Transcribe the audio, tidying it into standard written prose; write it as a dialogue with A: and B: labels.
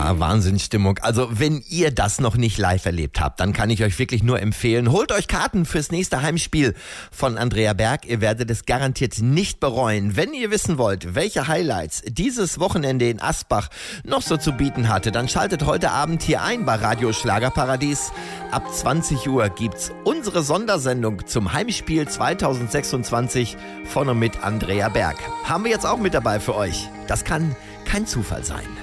A: Ja, Wahnsinnsstimmung. Also wenn ihr das noch nicht live erlebt habt, dann kann ich euch wirklich nur empfehlen, holt euch Karten fürs nächste Heimspiel von Andrea Berg. Ihr werdet es garantiert nicht bereuen. Wenn ihr wissen wollt, welche Highlights dieses Wochenende in Asbach noch so zu bieten hatte, dann schaltet heute Abend hier ein bei Radio Schlagerparadies. Ab 20 Uhr gibt's unsere Sondersendung zum Heimspiel 2026 von und mit Andrea Berg. Haben wir jetzt auch mit dabei für euch. Das kann kein Zufall sein.